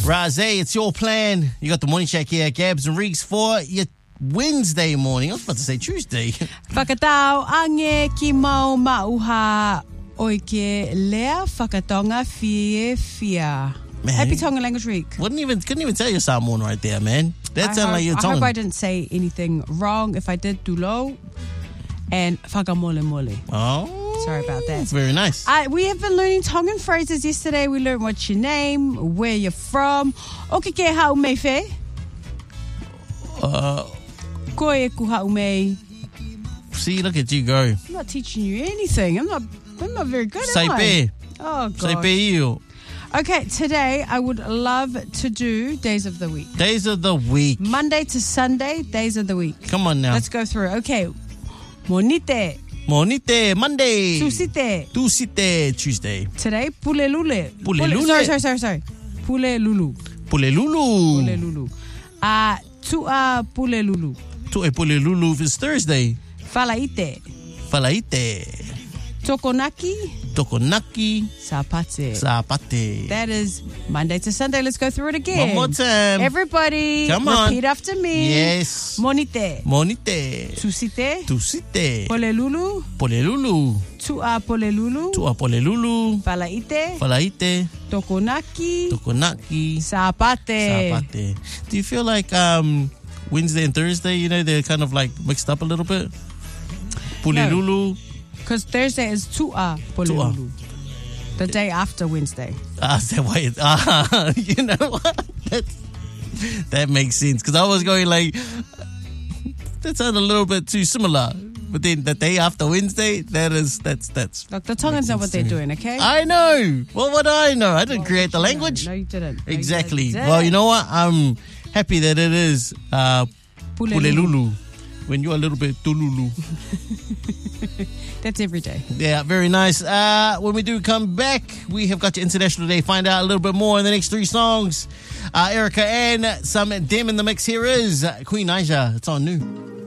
Razé, it's your plan. You got the morning check here, Gabs and Reeks, for your Wednesday morning. I was about to say Tuesday. Whakatau ange ki mau mauha oike lea whakatonga fia. Man. Happy Tonga Language Week. Couldn't even tell you Samoan right there, man. That sounded like your I tongue. hope I didn't say anything wrong. If I did, tulo and whakamole mole. Oh. Sorry about that. Very nice. We have been learning Tongan phrases yesterday. We learned what's your name, where you're from. Oke ke hau mei fe? Koe e ku hau mei. See, look at you go. I'm not teaching you anything. I'm not very good, am I? Saipe. Oh, God. Saipe iyo. Okay, today I would love to do Days of the Week. Days of the week. Monday to Sunday, Days of the Week. Come on now. Let's go through. Okay. Monite. Monite, Monday. Tusite. Tusite, Tuesday. Today, pulelule. Pulelule. Sorry. Pulelulu. Pulelulu. Pulelulu. Tua pulelulu. Tue Pulelulu is Thursday. Falaite. Falaite. Tokonaki. Tokonaki. Sapate. Sapate. That is Monday to Sunday. Let's go through it again. One more time. Everybody, come on. Repeat after me. Yes. Monite. Monite. Tusite. Tusite. Polelulu. Polelulu. Tua polelulu. Tua polelulu. Falaite. Falaite. Tokonaki. Tokonaki. Sapate. Sapate. Do you feel like Wednesday and Thursday, they're kind of like mixed up a little bit? Pulelulu. Because Thursday is Tua polelulu. The day after Wednesday. Is that why you know what? That makes sense. Because I was going like, that sounded a little bit too similar. But then the day after Wednesday, that's. Look, the Tongans know what they're doing, okay? I know. Well, what do I know? I didn't create the language. No, you didn't. Exactly. You didn't. Well, you know what? I'm happy that it is Pulelulu. When you're a little bit tululu. That's every day. Yeah, very nice. When we do come back, we have got your International Day. Find out a little bit more in the next 3 songs. Erica and some Dem in the mix. Here is Queen Aja. It's on new.